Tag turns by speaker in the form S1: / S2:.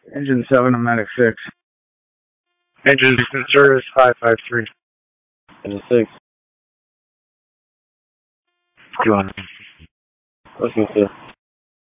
S1: Engine 7, I'm Medic 6.
S2: Engine in service 553.
S3: Engine 6.
S2: Go on.
S3: Listening, sir.